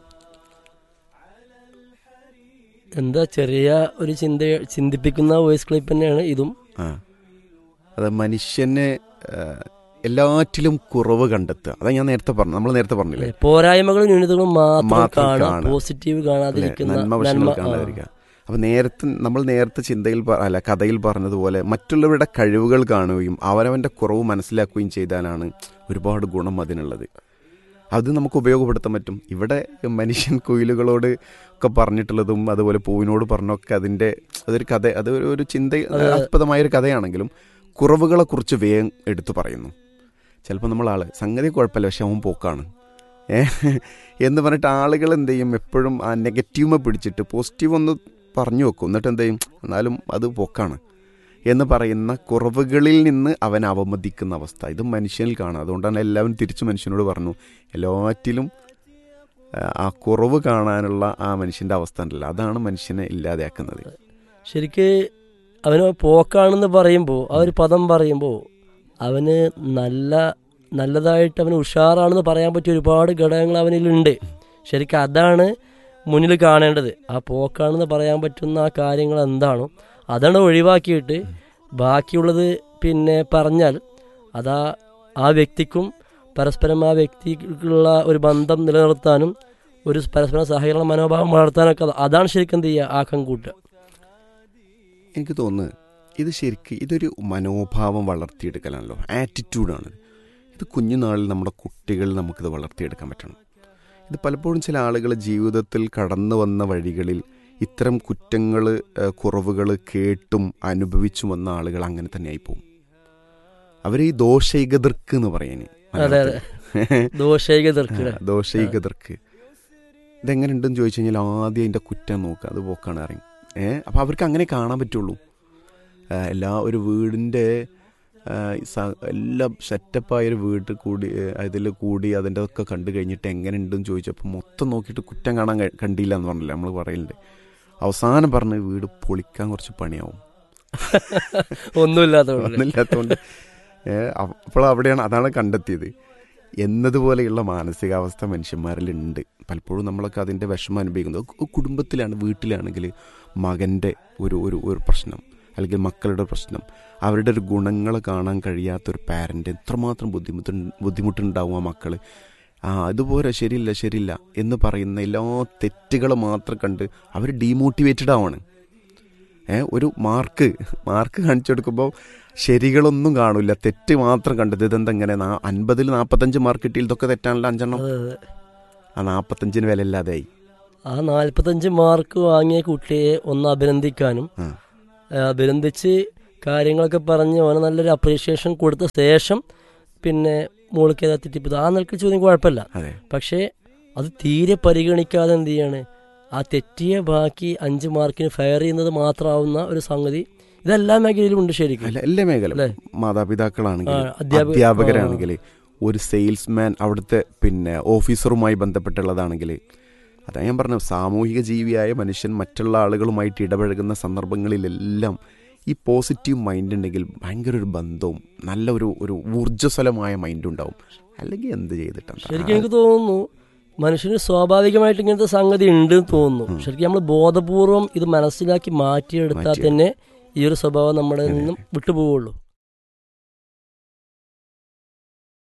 എന്താ ചെറിയ ഒരു ചിന്ത ചിന്തിപ്പിക്കുന്ന വോയിസ് ക്ലിപ്പ് തന്നെയാണ് ഇതും. ആ അത് മനുഷ്യന് എല്ലാറ്റിലും കുറവ് കണ്ടെത്തുക. അതാ ഞാൻ നേരത്തെ പറഞ്ഞു, നമ്മൾ നേരത്തെ പറഞ്ഞില്ലേ, പോരായ്മകളും ന്യൂനതകളും മാത്രം മാത്രം കാണാം, കാണുക, പോസിറ്റീവ് കാണാതിരിക്കുന്ന, നന്മ വശങ്ങൾ കാണാതിരിക്കുക. അപ്പം നേരത്തെ നമ്മൾ നേരത്തെ ചിന്തയിൽ അല്ല കഥയിൽ പറഞ്ഞതുപോലെ മറ്റുള്ളവരുടെ കഴിവുകൾ കാണുകയും അവരവൻ്റെ കുറവ് മനസ്സിലാക്കുകയും ചെയ്താലാണ് ഒരുപാട് ഗുണം അതിനുള്ളത്. അത് നമുക്ക് ഉപയോഗപ്പെടുത്താൻ പറ്റും. ഇവിടെ മനുഷ്യൻ കുയിലുകളോട് ഒക്കെ പറഞ്ഞിട്ടുള്ളതും അതുപോലെ പൂവിനോട് പറഞ്ഞൊക്കെ അതിൻ്റെ അതൊരു കഥ, അത് ഒരു ചിന്തയാസ്പദമായൊരു കഥയാണെങ്കിലും കുറവുകളെക്കുറിച്ച് വേഗം എടുത്തു പറയുന്നു. ചിലപ്പോൾ നമ്മൾ ആൾ സംഗതി കുഴപ്പമില്ല, പക്ഷെ അവൻ പോക്കാണ് ഏ എന്ന് പറഞ്ഞിട്ട് ആളുകൾ എന്ത് ചെയ്യും, എപ്പോഴും ആ നെഗറ്റീവ് പിടിച്ചിട്ട് പോസിറ്റീവ് ഒന്ന് പറഞ്ഞു വെക്കും. എന്നിട്ട് എന്ത് ചെയ്യും, എന്നാലും അത് പോക്കാണ് എന്ന് പറയുന്ന കുറവുകളിൽ നിന്ന് അവൻ അവമതിക്കുന്ന അവസ്ഥ ഇത് മനുഷ്യനിൽ കാണാം. അതുകൊണ്ടാണ് എല്ലാവരും തിരിച്ചു മനുഷ്യനോട് പറഞ്ഞു, എല്ലാറ്റിലും ആ കുറവ് കാണാനുള്ള ആ മനുഷ്യൻ്റെ അവസ്ഥ ഉണ്ടല്ലോ, അതാണ് മനുഷ്യനെ ഇല്ലാതെയാക്കുന്നത്. ശരിക്ക് അവന് പോക്കാണെന്ന് പറയുമ്പോൾ ആ ഒരു പദം പറയുമ്പോൾ അവന് നല്ല നല്ലതായിട്ട് അവന് ഉഷാറാണെന്ന് പറയാൻ പറ്റിയ ഒരുപാട് ഘടകങ്ങൾ അവനിലുണ്ട്. ശരിക്കും അതാണ് മുന്നിൽ കാണേണ്ടത്. ആ പോക്കാണെന്ന് പറയാൻ പറ്റുന്ന ആ കാര്യങ്ങൾ എന്താണോ അതാണ് ഒഴിവാക്കിയിട്ട് ബാക്കിയുള്ളത് പിന്നെ പറഞ്ഞാൽ അതാ ആ വ്യക്തിക്കും പരസ്പരം ആ വ്യക്തിക്കുള്ള ഒരു ബന്ധം നിലനിർത്താനും ഒരു പരസ്പരം സഹകരണ മനോഭാവം വളർത്താനൊക്കെ അതാണ് ശരിക്കും എന്ത് ചെയ്യുക, ആക്കം കൂട്ടുക. എനിക്ക് തോന്നുന്നത് ഇത് ശരിക്കും ഇതൊരു മനോഭാവം വളർത്തിയെടുക്കലാണല്ലോ, ആറ്റിറ്റ്യൂഡാണ്. ഇത് കുഞ്ഞുനാളിൽ നമ്മുടെ കുട്ടികൾ നമുക്കിത് വളർത്തിയെടുക്കാൻ പറ്റണം. ഇത് പലപ്പോഴും ചില ആളുകൾ ജീവിതത്തിൽ കടന്നു വന്ന വഴികളിൽ ഇത്തരം കുറ്റങ്ങൾ കുറവുകൾ കേട്ടും അനുഭവിച്ചും വന്ന ആളുകൾ അങ്ങനെ തന്നെ ആയിപ്പോവും. അവർ ഈ ദോഷൈകതർക്ക് എന്ന് പറയുന്നത് ദോഷൈകതർക്ക് ഇതെങ്ങനെയുണ്ടെന്ന് ചോദിച്ചു കഴിഞ്ഞാൽ ആദ്യം അതിൻ്റെ കുറ്റം നോക്കുക, അത് പോക്കാണ് അറിയും. ഏഹ് അപ്പോൾ അവർക്ക് അങ്ങനെ കാണാൻ പറ്റുള്ളൂ. എല്ലാ ഒരു വീടിൻ്റെ എല്ലാം സെറ്റപ്പായൊരു വീട്ടിൽ കൂടി അതിൽ കൂടി അതിൻ്റെ ഒക്കെ കണ്ടു കഴിഞ്ഞിട്ട് എങ്ങനെ ഉണ്ടെന്ന് ചോദിച്ചപ്പോൾ മൊത്തം നോക്കിയിട്ട് കുറ്റം കാണാൻ കണ്ടില്ല എന്ന് പറഞ്ഞില്ല നമ്മൾ പറയലുണ്ട്. അവസാനം പറഞ്ഞ് വീട് പൊളിക്കാൻ കുറച്ച് പണിയാവും, ഒന്നുമില്ലാത്തതുകൊണ്ട്. അപ്പോൾ അവിടെയാണ് അതാണ് കണ്ടെത്തിയത് എന്നതുപോലെയുള്ള മാനസികാവസ്ഥ മനുഷ്യന്മാരിലുണ്ട്. പലപ്പോഴും നമ്മളൊക്കെ അതിൻ്റെ വിഷമം അനുഭവിക്കുന്നത് കുടുംബത്തിലാണ്. വീട്ടിലാണെങ്കിൽ മകൻ്റെ ഒരു ഒരു ഒരു പ്രശ്നം അല്ലെങ്കിൽ മക്കളുടെ പ്രശ്നം, അവരുടെ ഒരു ഗുണങ്ങൾ കാണാൻ കഴിയാത്തൊരു പാരൻ്റ് എത്രമാത്രം ബുദ്ധിമുട്ട് ബുദ്ധിമുട്ടുണ്ടാവും ആ മക്കൾ. ആ അതുപോലെ ശരിയില്ല ശരിയില്ല എന്ന് പറയുന്ന എല്ലാ തെറ്റുകൾ മാത്രം കണ്ട് അവർ ഡീമോട്ടിവേറ്റഡ് ആവാണ്. ഏ ഒരു മാർക്ക് മാർക്ക് കാണിച്ചു കൊടുക്കുമ്പോൾ ശരികളൊന്നും കാണില്ല, തെറ്റ് മാത്രം കണ്ടത്. ഇതെന്തെങ്ങനെ അൻപതിൽ നാൽപ്പത്തഞ്ച് മാർക്ക് കിട്ടി, ഇതൊക്കെ തെറ്റാണല്ലോ അഞ്ചെണ്ണം. ആ നാൽപ്പത്തഞ്ചിന് വില ഇല്ലാതായി. ആ നാൽപ്പത്തഞ്ച് മാർക്ക് വാങ്ങിയ കുട്ടിയെ ഒന്ന് അഭിനന്ദിക്കാനും അഭിനന്ദിച്ച് കാര്യങ്ങളൊക്കെ പറഞ്ഞ് അവന് നല്ലൊരു അപ്രീഷിയേഷൻ കൊടുത്ത ശേഷം പിന്നെ മോൾക്ക് ഏതാ തെറ്റിപ്പത് ആ നിലക്ക് ചോദ്യം കുഴപ്പമില്ല. പക്ഷേ അത് തീരെ പരിഗണിക്കാതെ എന്ത് ചെയ്യാണ്, ആ തെറ്റിയ ബാക്കി അഞ്ച് മാർക്കിന് ഫെയർ ചെയ്യുന്നത് മാത്രമാവുന്ന ഒരു സംഗതി ഇതെല്ലാ മേഖലയിലും ഉണ്ട്. ശരിക്കും എല്ലാ മേഖല മാതാപിതാക്കളാണെങ്കിൽ, അധ്യാപകരാണെങ്കിൽ, ഒരു സെയിൽസ്മാൻ, അവിടുത്തെ പിന്നെ ഓഫീസറുമായി ബന്ധപ്പെട്ടുള്ളതാണെങ്കിൽ, അതാ ഞാൻ പറഞ്ഞ സാമൂഹിക ജീവിയായ മനുഷ്യൻ മറ്റുള്ള ആളുകളുമായിട്ട് ഇടപഴകുന്ന സന്ദർഭങ്ങളിലെല്ലാം ഈ പോസിറ്റീവ് മൈൻഡ് ഉണ്ടെങ്കിൽ ഭയങ്കര ഒരു ബന്ധവും നല്ല ഒരു ഒരു ഊർജ്ജസ്വലമായ മൈൻഡ് ഉണ്ടാവും. അല്ലെങ്കിൽ എന്ത് ചെയ്തിട്ടാണ് ശരിക്കും എനിക്ക് തോന്നുന്നു മനുഷ്യന് സ്വാഭാവികമായിട്ട് ഇങ്ങനത്തെ സംഗതി ഉണ്ട് തോന്നുന്നു. ശരിക്കും നമ്മൾ ബോധപൂർവം ഇത് മനസ്സിലാക്കി മാറ്റിയെടുത്താൽ തന്നെ ഈ ഒരു സ്വഭാവം നമ്മുടെ നിന്നും വിട്ടുപോകുള്ളൂ.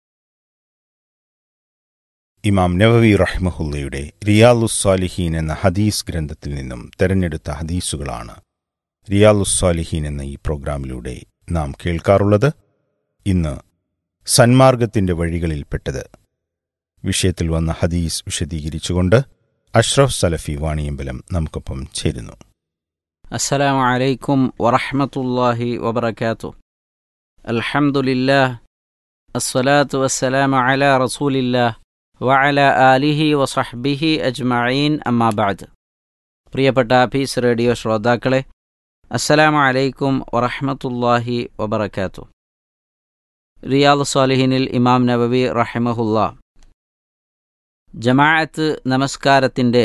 ഇമാം നവവി റഹ്മഹുല്ലയുടെ റിയാലുസ്സാലിഹീൻ എന്ന ഹദീസ് ഗ്രന്ഥത്തിൽ നിന്നും തെരഞ്ഞെടുത്ത ഹദീസുകളാണ് റിയാലുസ്സാലിഹീൻ എന്ന ഈ പ്രോഗ്രാമിലൂടെ നാം കേൾക്കാറുള്ളത്. ഇന്ന് സന്മാർഗത്തിന്റെ വഴികളിൽപ്പെട്ടത് വിഷയത്തിൽ വന്ന ഹദീസ് വിശദീകരിച്ചുകൊണ്ട് അഷ്റഫ് സലഫി വാണിയമ്പലം നമുക്കൊപ്പം ചേരുന്നു. അസ്സലാമു അലൈക്കും വറഹ്മത്തുള്ളാഹി വബറകാതുഹു. അൽഹംദുലില്ലാഹ് അസ്സലാത്തു വസ്സലാമു അലാ റസൂലില്ലാഹ് വഅലാ ആലിഹി വസഹ്ബിഹി അജ്മഈൻ. അമ്മാ ബഅദ്. പ്രിയപ്പെട്ട പീസ് റേഡിയോ ശ്രോതാക്കളെ, അസ്സലാമു അലൈക്കും വറഹ്മത്തുള്ളാഹി വബറകാതുഹു. റിയാദുസ് സ്വാലിഹീനിൽ ഇമാം നവവി റഹിമഹുല്ലാ ജമാഅത്ത് നമസ്കാരത്തിൻ്റെ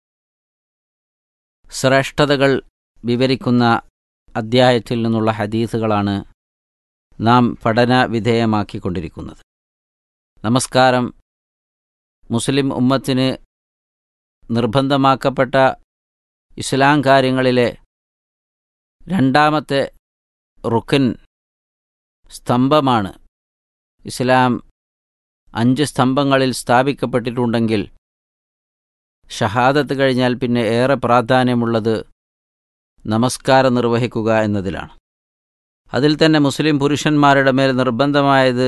ശ്രേഷ്ഠതകൾ വിവരിക്കുന്ന അദ്ധ്യായത്തിൽ നിന്നുള്ള ഹദീസുകളാണ് നാം പഠന വിധേയമാക്കിക്കൊണ്ടിരിക്കുന്നത്. നമസ്കാരം മുസ്ലിം ഉമ്മത്തിന് നിർബന്ധമാക്കപ്പെട്ട ഇസ്ലാം കാര്യങ്ങളിലെ രണ്ടാമത്തെ റുക്കൻ സ്തംഭമാണ്. ഇസ്ലാം അഞ്ച് സ്തംഭങ്ങളിൽ സ്ഥാപിക്കപ്പെട്ടിട്ടുണ്ടെങ്കിൽ ഷഹാദത്ത് കഴിഞ്ഞാൽ പിന്നെ ഏറെ പ്രാധാന്യമുള്ളത് നമസ്കാരം നിർവഹിക്കുക എന്നതിലാണ്. അതിൽ തന്നെ മുസ്ലിം പുരുഷന്മാരുടെ മേൽ നിർബന്ധമായത്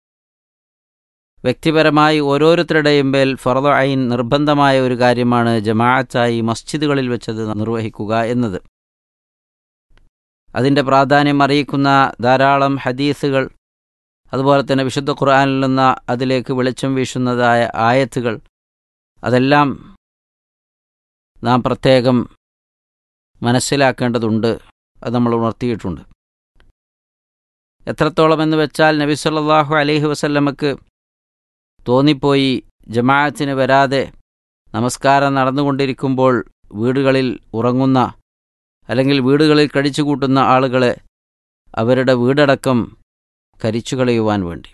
വ്യക്തിപരമായി ഓരോരുത്തരുടെയും മേൽ ഫർദ് ഐൻ നിർബന്ധമായ ഒരു കാര്യമാണ് ജമാഅത്തായി മസ്ജിദുകളിൽ വെച്ചത് നിർവഹിക്കുക എന്നത്. അതിൻ്റെ പ്രാധാന്യം അറിയിക്കുന്ന ധാരാളം ഹദീസുകൾ, അതുപോലെ തന്നെ വിശുദ്ധ ഖുർആനിൽ നിന്ന് അതിലേക്ക് വെളിച്ചം വീശുന്നതായ ആയത്തുകൾ, അതെല്ലാം നാം പ്രത്യേകം മനസ്സിലാക്കേണ്ടതുണ്ട്. അത് നമ്മൾ ഉണർത്തിയിട്ടുണ്ട്. എത്രത്തോളം എന്ന് വെച്ചാൽ നബി സല്ലല്ലാഹു അലൈഹി വസല്ലമക്ക് തോന്നിപ്പോയി ജമാഅത്തിന് വരാതെ നമസ്കാരം നടന്നുകൊണ്ടിരിക്കുമ്പോൾ വീടുകളിൽ ഉറങ്ങുന്ന അല്ലെങ്കിൽ വീടുകളിൽ കഴിച്ചുകൂട്ടുന്ന ആളുകളെ അവരുടെ വീടടക്കം കരിച്ചുകളയുവാൻ വേണ്ടി.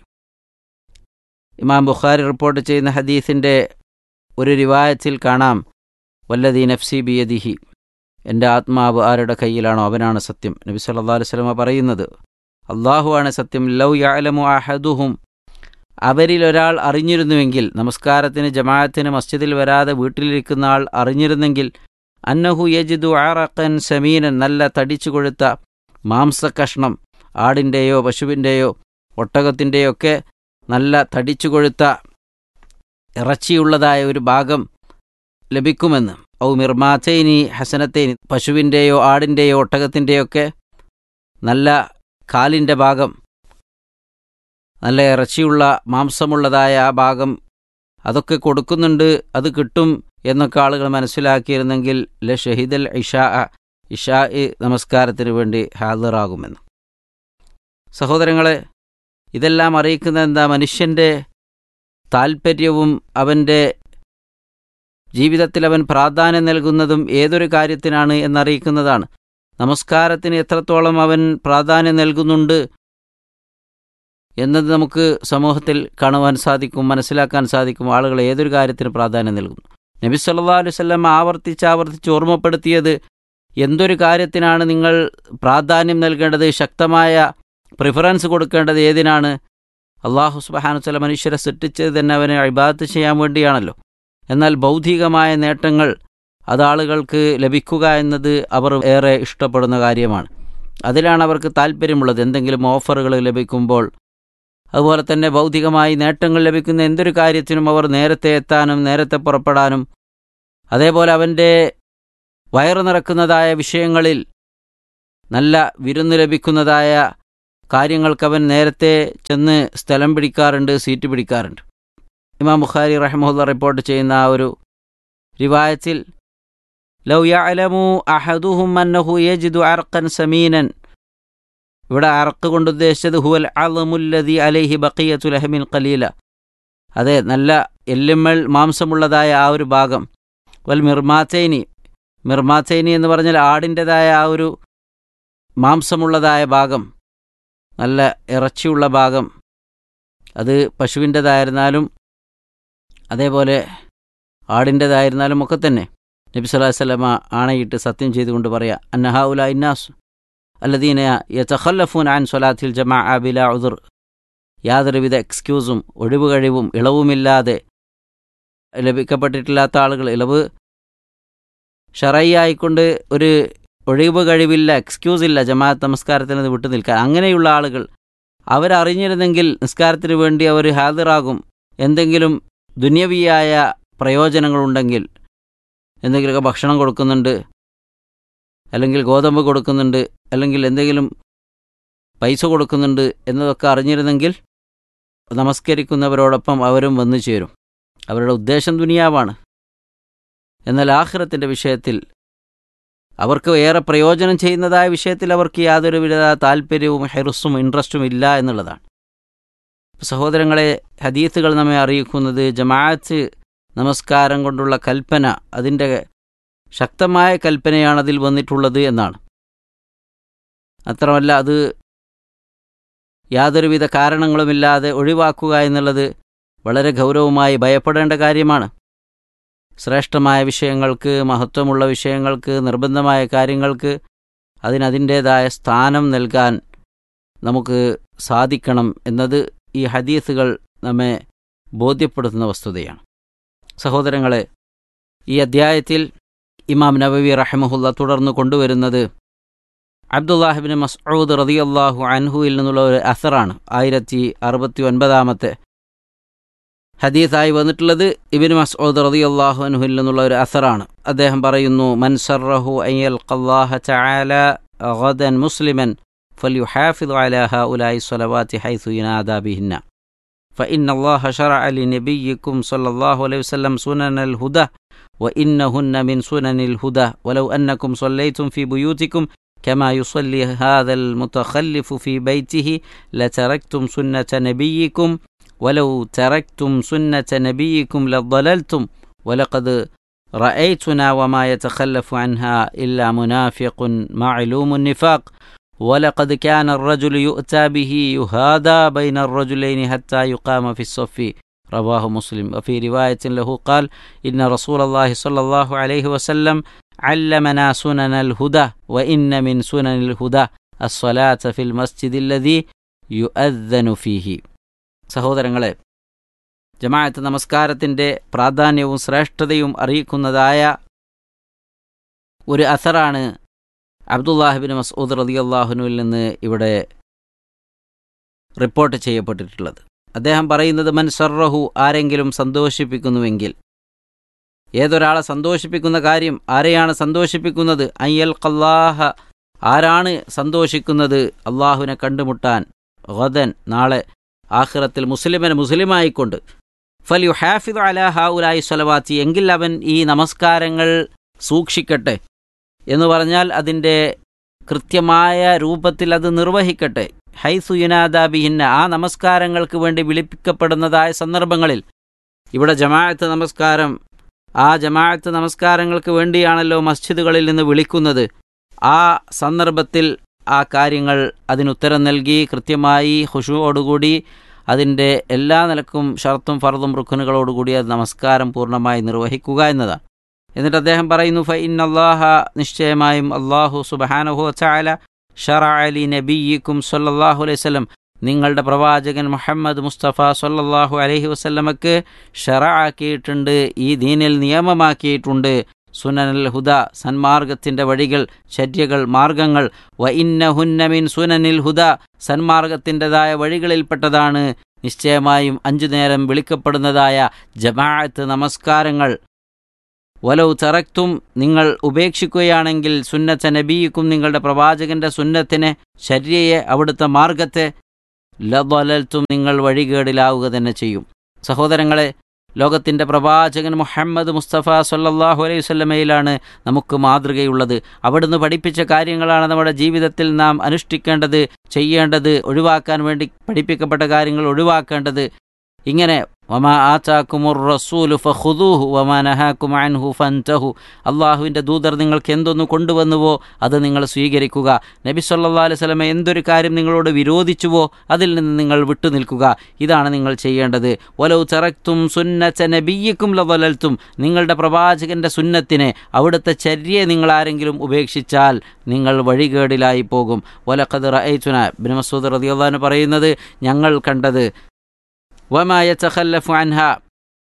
ഇമാം ബുഖാരി റിപ്പോർട്ട് ചെയ്യുന്ന ഹദീസിൻ്റെ ഒരു റിവായത്തിൽ കാണാം, വല്ലദീ നഫ്സി ബിയദിഹി, എൻ്റെ ആത്മാവ് ആരുടെ കയ്യിലാണോ അവനാണ് സത്യം. നബി സല്ലല്ലാഹു അലൈഹി വസല്ലം പറയുന്നത്, അല്ലാഹുവാണ് സത്യം. ലൗ യഅലമു അഹദുഹും, അവരിലൊരാൾ അറിഞ്ഞിരുന്നുവെങ്കിൽ, നമസ്കാരത്തിന് ജമാഅത്തിന് മസ്ജിദിൽ വരാതെ വീട്ടിലിരിക്കുന്ന ആൾ അറിഞ്ഞിരുന്നെങ്കിൽ, അന്നഹു യജിദു അറഖൻ സമീനൻ, നല്ല തടിച്ചു കൊഴുത്ത മാംസക്കഷ്ണം, ആടിൻ്റെയോ പശുവിൻ്റെയോ ഒട്ടകത്തിൻ്റെയോ ഒക്കെ നല്ല തടിച്ചു കൊഴുത്ത ഇറച്ചിയുള്ളതായ ഒരു ഭാഗം ലഭിക്കുമെന്ന്. ഔ മിർമാതൈനി ഹസനത്തൈനി, പശുവിൻ്റെയോ ആടിൻ്റെയോ ഒട്ടകത്തിൻ്റെയോ ഒക്കെ നല്ല കാലിൻ്റെ ഭാഗം, നല്ല ഇറച്ചിയുള്ള മാംസമുള്ളതായ ആ ഭാഗം, അതൊക്കെ കൊടുക്കുന്നുണ്ട്, അത് കിട്ടും എന്നൊക്കെ ആളുകൾ മനസ്സിലാക്കിയിരുന്നെങ്കിൽ ല ഷഹീദൽ ഇഷാ, ഇഷാ നമസ്കാരത്തിന് വേണ്ടി ഹാജറാകുമെന്ന്. സഹോദരങ്ങളെ, ഇതെല്ലാം അറിയിക്കുന്നത് എന്താ? മനുഷ്യൻ്റെ താൽപ്പര്യവും അവൻ്റെ ജീവിതത്തിൽ അവൻ പ്രാധാന്യം നൽകുന്നതും ഏതൊരു കാര്യത്തിനാണ് എന്നറിയിക്കുന്നതാണ്. നമസ്കാരത്തിന് എത്രത്തോളം അവൻ പ്രാധാന്യം നൽകുന്നുണ്ട് എന്നത് നമുക്ക് സമൂഹത്തിൽ കാണുവാൻ സാധിക്കും, മനസ്സിലാക്കാൻ സാധിക്കും. ആളുകൾ ഏതൊരു കാര്യത്തിന് പ്രാധാന്യം നൽകുന്നു. നബി സല്ലല്ലാഹു അലൈഹി വസല്ലം ആവർത്തിച്ച് ആവർത്തിച്ച് ഓർമ്മപ്പെടുത്തിയത് എന്തൊരു കാര്യത്തിനാണ് നിങ്ങൾ പ്രാധാന്യം നൽകേണ്ടത്, ശക്തമായ പ്രിഫറൻസ് കൊടുക്കേണ്ടത് ഏതിനാണ്? അല്ലാഹു സുബ്ഹാനഹു വ തആല മനുഷ്യരെ സൃഷ്ടിച്ചത് തന്നെ അവനെ ഇബാദത്ത് ചെയ്യാൻ വേണ്ടിയാണല്ലോ. എന്നാൽ ഭൗതികമായ നേട്ടങ്ങൾ അതാളുകൾക്ക് ലഭിക്കുക എന്നത് അവർ ഏറെ ഇഷ്ടപ്പെടുന്ന കാര്യമാണ്. അതിലാണ് അവർക്ക് താല്പര്യമുള്ളത്. എന്തെങ്കിലും ഓഫറുകൾ ലഭിക്കുമ്പോൾ, അതുപോലെ തന്നെ ഭൗതികമായി നേട്ടങ്ങൾ ലഭിക്കുന്ന എന്തൊരു കാര്യത്തിനും അവർ നേരത്തെ എത്താനും നേരത്തെ പുറപ്പെടാനും, അതേപോലെ അവൻ്റെ വയറു നിറക്കുന്നതായ വിഷയങ്ങളിൽ നല്ല വിരുന്ന് ലഭിക്കുന്നതായ കാര്യങ്ങൾക്കവൻ നേരത്തെ ചെന്ന് സ്ഥലം പിടിക്കാറുണ്ട്, സീറ്റ് പിടിക്കാറുണ്ട്. ഇമാം ബുഖാരി റഹിമഹുല്ലാഹ് റിപ്പോർട്ട് ചെയ്യുന്ന ആ ഒരു റിവായത്തിൽ, ലൗ യഅലമു അഹദുഹും അന്നഹു യജിദു അർഖൻ സമീനൻ, ഇവിടെ അറക്ക് കൊണ്ട് ഉദ്ദേശിച്ചത് ഹുവൽ അളമുല്ലദി അലൈഹി ബഖിയത്തു ലഹമിൻ ഖലീല, അതെ നല്ല എല്ലുമ്മൽ മാംസമുള്ളതായ ആ ഒരു ഭാഗം. വൽ മിർമാതൈനി, മിർമാതൈനി എന്ന് പറഞ്ഞാൽ ആടിൻ്റെതായ ആ ഒരു മാംസമുള്ളതായ ഭാഗം, നല്ല ഇറച്ചിയുള്ള ഭാഗം, അത് പശുവിൻ്റെതായിരുന്നാലും അതേപോലെ ആടിൻ്റെതായിരുന്നാലും ഒക്കെ തന്നെ. നബി സല്ലല്ലാഹു അലൈഹി വസല്ലമ ആണയിട്ട് സത്യം ചെയ്തുകൊണ്ട് പറയാം, അന്ന ഹൗലാ ഇന്നാസ് അല്ലദീന യതഖല്ലഫൂന അൻ സ്വലാത്തിൽ ജമാഅ ബിലാ ഉദ്ർ, യാതൊരുവിധ എക്സ്ക്യൂസും ഒഴിവ് കഴിവും ഇളവുമില്ലാതെ ലഭിക്കപ്പെട്ടിട്ടില്ലാത്ത ആളുകൾ, ഇളവ് ഷറഈ ആയിക്കൊണ്ട് ഒരു ഒഴിവ് കഴിവില്ല, എക്സ്ക്യൂസ് ഇല്ല ജമാഅത്ത് നമസ്കാരത്തിന് അത് വിട്ടു നിൽക്കാൻ, അങ്ങനെയുള്ള ആളുകൾ അവരറിഞ്ഞിരുന്നെങ്കിൽ നിസ്കാരത്തിന് വേണ്ടി അവർ ഹാദിറാകും. എന്തെങ്കിലും ദുന്യവിയായ പ്രയോജനങ്ങളുണ്ടെങ്കിൽ, എന്തെങ്കിലുമൊക്കെ ഭക്ഷണം കൊടുക്കുന്നുണ്ട്, അല്ലെങ്കിൽ ഗോതമ്പ് കൊടുക്കുന്നുണ്ട്, അല്ലെങ്കിൽ എന്തെങ്കിലും പൈസ കൊടുക്കുന്നുണ്ട് എന്നതൊക്കെ അറിഞ്ഞിരുന്നെങ്കിൽ നമസ്കരിക്കുന്നവരോടൊപ്പം അവരും വന്നു ചേരും. അവരുടെ ഉദ്ദേശം ദുനിയാവാണ്. എന്നാൽ ആഖിറത്തിൻ്റെ വിഷയത്തിൽ, അവർക്ക് ഏറെ പ്രയോജനം ചെയ്യുന്നതായ വിഷയത്തിൽ അവർക്ക് യാതൊരുവിധ താല്പര്യവും ഹെറുസും ഇൻട്രസ്റ്റും ഇല്ല എന്നുള്ളതാണ്. സഹോദരങ്ങളെ, ഹദീസുകൾ നമ്മെ അറിയിക്കുന്നത് ജമാഅത്ത് നമസ്കാരം കൊണ്ടുള്ള കൽപ്പന, അതിൻ്റെ ശക്തമായ കൽപ്പനയാണ് അതിൽ വന്നിട്ടുള്ളത് എന്നാണ്. അത്രമല്ല, അത് യാതൊരുവിധ കാരണങ്ങളുമില്ലാതെ ഒഴിവാക്കുക എന്നുള്ളത് വളരെ ഗൗരവമായി ഭയപ്പെടേണ്ട കാര്യമാണ്. ശ്രേഷ്ഠമായ വിഷയങ്ങൾക്ക്, മഹത്വമുള്ള വിഷയങ്ങൾക്ക്, നിർബന്ധമായ കാര്യങ്ങൾക്ക് അതിനതിൻ്റേതായ സ്ഥാനം നൽകാൻ നമുക്ക് സാധിക്കണം എന്നത് ഈ ഹദീസുകൾ നമ്മെ ബോധ്യപ്പെടുത്തുന്ന വസ്തുതയാണ്. സഹോദരങ്ങളെ, ഈ അദ്ധ്യായത്തിൽ ഇമാം നവവി റഹിമഹുല്ല തുടർന്ന് കൊണ്ടുവരുന്നത് അബ്ദുല്ലാഹിബ്നു മസ്ഊദ് റളിയല്ലാഹു അൻഹുവിൽ നിന്നുള്ള ഒരു അസറാണ്. ആയിരത്തി അറുപത്തി ഒൻപതാമത്തെ ഹദീസായി വന്നിട്ടുള്ളത് ഇബ്നു മസ്ഊദ് റളിയല്ലാഹു അൻഹുവിൽ നിന്നുള്ള ഒരു അസറാണ്. അദ്ദേഹം പറയുന്നു, മൻ സറഹു അൻ യൽഖല്ലാഹ തആല ഗദൻ മുസ്ലിമൻ ഫൽയുഹാഫിദ് അലാ ഹൗലായി സ്വലവാതി ഹൈസു യുനാദാ ബിഹിന്ന فإن الله شرع لنبيكم صلى الله عليه وسلم سنن الهدى وإنهن من سنن الهدى ولو أنكم صليتم في بيوتكم كما يصلي هذا المتخلف في بيته لتركتم سنة نبيكم ولو تركتم سنة نبيكم لضللتم ولقد رأيتنا وما يتخلف عنها إلا منافق معلوم النفاق ولقد كان الرجل يؤتى به يهادى بين الرجلين حتى يقام في الصف رواه مسلم. وفي رواية له قال إن رسول الله صلى الله عليه وسلم علمنا سنن الهدى وإن من سنن الهدى الصلاة في المسجد الذي يؤذن فيه. സഹോദരങ്ങളെ, ജമാഅത്ത് നമസ്കാരത്തിൻ്റെ പ്രാധാന്യവും ശ്രേഷ്ഠതയും അറിയിക്കുന്നതായ ഒരു അസറാണ് അബ്ദുല്ലാഹിബ്നു മസ്ഊദ് റളിയല്ലാഹുവിൽ നിന്ന് ഇവിടെ റിപ്പോർട്ട് ചെയ്യപ്പെട്ടിട്ടുള്ളത്. അദ്ദേഹം പറയുന്നത്, മൻ സർറഹു, ആരെങ്കിലും സന്തോഷിപ്പിക്കുന്നുവെങ്കിൽ, ഏതൊരാളെ സന്തോഷിപ്പിക്കുന്ന കാര്യം, ആരെയാണ് സന്തോഷിപ്പിക്കുന്നത്, അൻ യൽഖല്ലാഹ, ആരാണ് സന്തോഷിക്കുന്നത്, അള്ളാഹുവിനെ കണ്ടുമുട്ടാൻ, ഗദൻ, നാളെ ആഖിറത്തിൽ, മുസ്ലിമൻ, മുസ്ലിമായിക്കൊണ്ട്, ഫൽയുഹാഫിദ് അലാ ഹൗലായി സ്വലവാത്തി, എങ്കിൽ അവൻ ഈ നമസ്കാരങ്ങൾ സൂക്ഷിക്കട്ടെ എന്ന് പറഞ്ഞാൽ അതിൻ്റെ കൃത്യമായ രൂപത്തിൽ അത് നിർവഹിക്കട്ടെ. ഹൈസു യുനാദാ ബിഹിന്ന, ആ നമസ്കാരങ്ങൾക്ക് വേണ്ടി വിളിപ്പിക്കപ്പെടുന്നതായ സന്ദർഭങ്ങളിൽ. ഇവിടെ ജമാഅത്ത് നമസ്കാരം, ആ ജമാഅത്ത് നമസ്കാരങ്ങൾക്ക് വേണ്ടിയാണല്ലോ മസ്ജിദുകളിൽ നിന്ന് വിളിക്കുന്നത്. ആ സന്ദർഭത്തിൽ ആ കാര്യങ്ങൾ അതിനുത്തരം നൽകി കൃത്യമായി ഖുശൂഅോടുകൂടി അതിൻ്റെ എല്ലാ നിലക്കും ഷർത്തും ഫർദും റുക്നുകളോടുകൂടി അത് നമസ്കാരം പൂർണ്ണമായി നിർവഹിക്കുക എന്നതാണ്. എന്നിട്ട് അദ്ദേഹം പറയുന്നു, ഫഇന്നല്ലാഹ, നിശ്ചയമായും അല്ലാഹു സുബ്ഹാനഹു വതആല ശറഅ ലി നബിയിക്കും സ്വല്ലല്ലാഹു അലൈഹി വസല്ലം, നിങ്ങളുടെ പ്രവാചകൻ മുഹമ്മദ് മുസ്തഫ സ്വല്ലല്ലാഹു അലൈഹി വസല്ലമക്ക് ശറഅാക്കിയിട്ടുണ്ട്, ഈ ദീനിൽ നിയമമാക്കിയിട്ടുണ്ട്, സുനനുൽ ഹുദ, സന്മാർഗത്തിൻ്റെ വഴികൾ, ചര്യകൾ, മാർഗങ്ങൾ, വ ഇന്നഹുന്ന മിൻ സുനനിൽ ഹുദ, സന്മാർഗത്തിൻ്റെതായ വഴികളിൽപ്പെട്ടതാണ് നിശ്ചയമായും അഞ്ചു നേരം വിളിക്കപ്പെടുന്നതായ ജമാഅത്ത് നമസ്കാരങ്ങൾ. വലൗ തറക്തും, നിങ്ങൾ ഉപേക്ഷിക്കുകയാണെങ്കിൽ, സുന്നത്ത നബിയിക്കും, നിങ്ങളുടെ പ്രവാചകന്റെ സുന്നത്തിനെ, ശര്യയെ, അവിടുത്തെ മാർഗത്തെ, ലദലൽതും, നിങ്ങൾ വഴികേടിലാവുക തന്നെ ചെയ്യും. സഹോദരങ്ങളെ, ലോകത്തിൻ്റെ പ്രവാചകൻ മുഹമ്മദ് മുസ്തഫ സല്ലല്ലാഹു അലൈഹി വസല്ലമയിലാണ് നമുക്ക് മാതൃകയുള്ളത്. അവിടുന്ന് പഠിപ്പിച്ച കാര്യങ്ങളാണ് നമ്മുടെ ജീവിതത്തിൽ നാം അനുഷ്ഠിക്കേണ്ടത്, ചെയ്യേണ്ടത്, ഒഴിവാക്കാൻ വേണ്ടി പഠിപ്പിക്കപ്പെട്ട കാര്യങ്ങൾ ഒഴിവാക്കേണ്ടത്. ഇങ്ങനെ വമാ ആതാകുമുർ റസൂലു ഫഖുദൂഹു വമാ നഹാകും അൻഹു ഫൻതഹു, അള്ളാഹുവിൻ്റെ ദൂതർ നിങ്ങൾക്ക് എന്തൊന്ന് കൊണ്ടുവന്നുവോ അത് നിങ്ങൾ സ്വീകരിക്കുക. നബി സല്ലല്ലാഹു അലൈഹി വസല്ലം എന്തൊരു കാര്യം നിങ്ങളോട് വിരോധിച്ചുവോ അതിൽ നിന്ന് നിങ്ങൾ വിട്ടുനിൽക്കുക. ഇതാണ് നിങ്ങൾ ചെയ്യേണ്ടത്. വലൗ തറക്തും സുന്നത നബിയിക്കും ലദലൽതും, നിങ്ങളുടെ പ്രവാചകന്റെ സുന്നത്തിനെ, അവിടുത്തെ ചര്യയെ നിങ്ങൾ ആരെങ്കിലും ഉപേക്ഷിച്ചാൽ നിങ്ങൾ വഴികേടിലായി പോകും. വലഖദ് റഅയ്തുനാ, ഇബ്നു മസ്ഊദ് റളിയല്ലാഹു അൻഹു പറയുന്നത്, ഞങ്ങൾ കണ്ടത്, വമാ യതഖല്ലഫു അൻഹാ,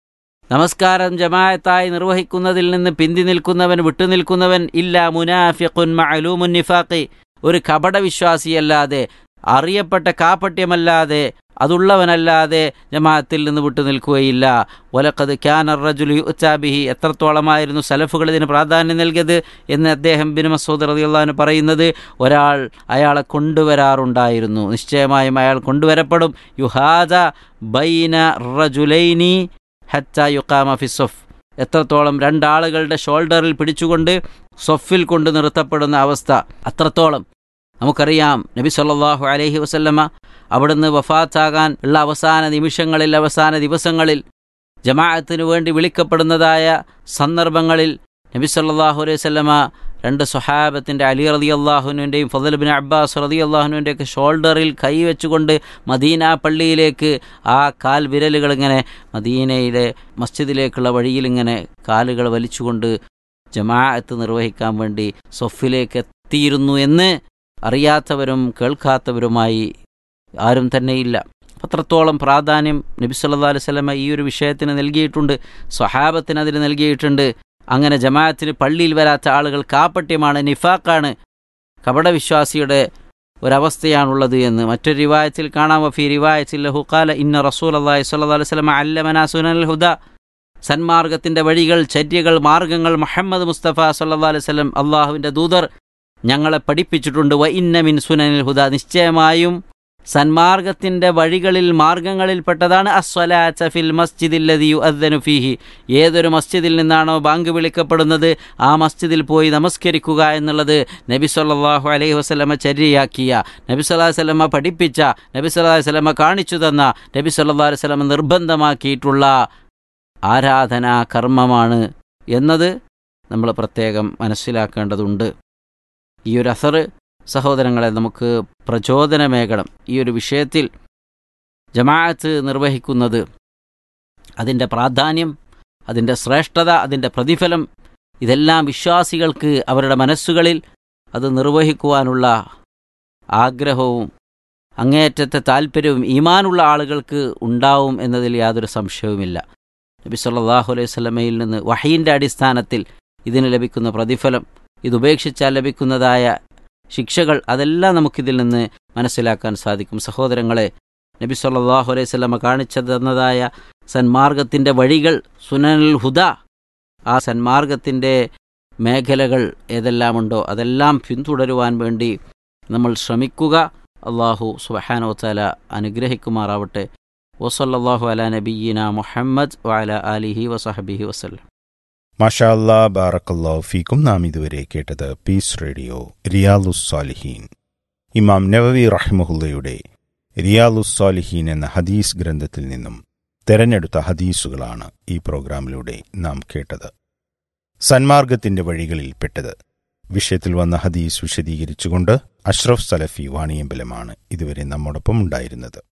നമസ്കാരം ജമാഅത്തായി നിർവഹിക്കുന്നതിൽ നിന്ന് പിന്തി നിൽക്കുന്നവൻ വിട്ടുനിൽക്കുന്നവൻ ഇല്ല മുനാഫിഖുൻ മഅലൂമുൻ നിഫാഖി, ഒരു കപടവിശ്വാസിയല്ലാതെ അറിയപ്പെട്ട കാപട്യമല്ലാതെ അതുള്ളവനല്ലാതെ ജമാഅത്തിൽ നിന്ന് വിട്ടുനിൽക്കുകയില്ല. വലഖദ് കാന റജുലു യുഅ്താ ബിഹി, എത്രത്തോളമായിരുന്നു സലഫുകൾ ഇതിന് പ്രാധാന്യം നൽകിയത് എന്ന് അദ്ദേഹം ഇബ്നു മസ്ഊദ് റളിയല്ലാഹു അൻഹു പറയുന്നത്, ഒരാൾ അയാളെ കൊണ്ടുവരാറുണ്ടായിരുന്നു, നിശ്ചയമായും അയാൾ കൊണ്ടുവരപ്പെടും. യുഹാദ ബൈന റജുലൈനി ഹത്താ യുഖാമ ഫി സ്വഫ്, എത്രത്തോളം രണ്ടാളുകളുടെ ഷോൾഡറിൽ പിടിച്ചുകൊണ്ട് സ്വഫിൽ കൊണ്ട് നിർത്തപ്പെടുന്ന അവസ്ഥ, അത്രത്തോളം. നമുക്കറിയാം നബി സല്ലല്ലാഹു അലൈഹി വസല്ലമ അവിടുന്ന് വഫാത്താകാൻ ഉള്ള അവസാന നിമിഷങ്ങളിൽ, അവസാന ദിവസങ്ങളിൽ ജമാഅത്തിന് വേണ്ടി വിളിക്കപ്പെടുന്നതായ സന്ദർഭങ്ങളിൽ നബി സല്ലല്ലാഹു അലൈഹി വസല്ലമ രണ്ട് സ്വഹാബത്തിൻ്റെ അലി റളിയല്ലാഹുവിൻ്റെയും ഫളൽ ഇബ്നു അബ്ബാസ് റളിയല്ലാഹുവിൻ്റെയൊക്കെ ഷോൾഡറിൽ കൈവച്ചുകൊണ്ട് മദീന പള്ളിയിലേക്ക് ആ കാൽ വിരലുകൾ ഇങ്ങനെ മദീനയിലെ മസ്ജിദിലേക്കുള്ള വഴിയിൽ ഇങ്ങനെ കാലുകൾ വലിച്ചുകൊണ്ട് ജമാഅത്ത് നിർവഹിക്കാൻ വേണ്ടി സൊഫിലേക്ക് എത്തിയിരുന്നു എന്ന് അറിയാത്തവരും കേൾക്കാത്തവരുമായി ആരും തന്നെയില്ല. അത്രത്തോളം പ്രാധാന്യം നബി സല്ലല്ലാഹു അലൈഹി വസല്ലമ ഈ ഒരു വിഷയത്തിന് നൽകിയിട്ടുണ്ട്, സ്വഹാബത്തിന് അതിന് നൽകിയിട്ടുണ്ട്. അങ്ങനെ ജമാഅത്തിന് പള്ളിയിൽ വരാത്ത ആളുകൾ കാപട്യമാണ്, നിഫാഖാണ്, കപടവിശ്വാസിയുടെ ഒരവസ്ഥയാണുള്ളത് എന്ന് മറ്റൊരു റിവായത്തിൽ കാണാം. വഫീ റിവായത്തിൽ ലഹു ഖാല ഇന്ന റസൂലല്ലാഹി സ്വല്ലല്ലാഹു അലൈഹി വസല്ലമ അല്ലമനാ സുനനൽ ഹുദാ, സന്മാർഗത്തിൻ്റെ വഴികൾ, ചര്യകൾ, മാർഗങ്ങൾ മുഹമ്മദ് മുസ്തഫ സ്വല്ലല്ലാഹു അലൈഹി വസല്ലം അള്ളാഹുവിൻ്റെ ദൂതർ ഞങ്ങളെ പഠിപ്പിച്ചിട്ടുണ്ട്. വ ഇന്ന മിൻ സുനനിൽ ഹുദാ, നിശ്ചയമായും സന്മാർഗത്തിൻ്റെ വഴികളിൽ മാർഗങ്ങളിൽപ്പെട്ടതാണ് അസ്വലാത്ത ഫിൽ മസ്ജിദില്ലദി യുഅദ്ദനു ഫീഹി, ഏതൊരു മസ്ജിദിൽ നിന്നാണോ ബാങ്ക് വിളിക്കപ്പെടുന്നത് ആ മസ്ജിദിൽ പോയി നമസ്കരിക്കുക എന്നുള്ളത് നബി സല്ലല്ലാഹു അലൈഹി വസല്ലമ ചര്യയാക്കിയ, നബി സല്ലല്ലാഹു അലൈഹി വസല്ലമ പഠിപ്പിച്ച, നബി സല്ലല്ലാഹു അലൈഹി വസല്ലമ കാണിച്ചു തന്ന, നബി സല്ലല്ലാഹു അലൈഹി വസല്ലമ നിർബന്ധമാക്കിയിട്ടുള്ള ആരാധനാ കർമ്മമാണ് എന്നത് നമ്മൾ പ്രത്യേകം മനസ്സിലാക്കേണ്ടതുണ്ട്. ഈ ഒരു അസർ സഹോദരങ്ങളെ നമുക്ക് പ്രചോദനമേകണം. ഈ ഒരു വിഷയത്തിൽ ജമാഅത്ത് നിർവഹിക്കുന്നത്, അതിൻ്റെ പ്രാധാന്യം, അതിൻ്റെ ശ്രേഷ്ഠത, അതിൻ്റെ പ്രതിഫലം, ഇതെല്ലാം വിശ്വാസികൾക്ക് അവരുടെ മനസ്സുകളിൽ അത് നിർവഹിക്കുവാനുള്ള ആഗ്രഹവും അങ്ങേയറ്റത്തെ താല്പര്യവും ഈമാനുള്ള ആളുകൾക്ക് ഉണ്ടാവും എന്നതിൽ യാതൊരു സംശയവുമില്ല. നബി സല്ലല്ലാഹു അലൈഹി വസല്ലമയിൽ നിന്ന് വഹീൻ്റെ അടിസ്ഥാനത്തിൽ ഇതിന് ലഭിക്കുന്ന പ്രതിഫലം, ഇതുപേക്ഷിച്ചാൽ ലഭിക്കുന്നതായ ശിക്ഷകൾ, അതെല്ലാം നമുക്കിതിൽ നിന്ന് മനസ്സിലാക്കാൻ സാധിക്കും. സഹോദരങ്ങളെ, നബി സല്ലല്ലാഹു അലൈഹി വസല്ലമ കാണിച്ചു തന്നതായ സന്മാർഗത്തിൻ്റെ വഴികൾ, സുനനുൽ ഹുദ, ആ സന്മാർഗത്തിൻ്റെ മേഖലകൾ ഏതെല്ലാമുണ്ടോ അതെല്ലാം പിന്തുടരുവാൻ വേണ്ടി നമ്മൾ ശ്രമിക്കുക. അള്ളാഹു സുബ്ഹാനഹു വ തആല അനുഗ്രഹിക്കുമാറാവട്ടെ. വസല്ലല്ലാഹു അലാ നബിയ്യിനാ മുഹമ്മദ് വഅലാ ആലിഹി വസഹബിഹി വസല്ലം. മാഷാ അല്ലാ, ബാറക്കല്ലാഹു ഫീക്കും. നാം ഇതുവരെ കേട്ടത് പീസ് റേഡിയോ റിയാലുസ് സാലിഹീൻ. ഇമാം നവവി റഹ്മഹുല്ലയുടെ റിയാലുസ് സാലിഹീൻ എന്ന ഹദീസ് ഗ്രന്ഥത്തിൽ നിന്നും തെരഞ്ഞെടുത്ത ഹദീസുകളാണ് ഈ പ്രോഗ്രാമിലൂടെ നാം കേട്ടത്. സന്മാർഗത്തിന്റെ വഴികളിൽപ്പെട്ടത് വിഷയത്തിൽ വന്ന ഹദീസ് വിശദീകരിച്ചുകൊണ്ട് അഷ്റഫ് സലഫി വാണിയമ്പലമാണ് ഇതുവരെ നമ്മോടൊപ്പം ഉണ്ടായിരുന്നത്.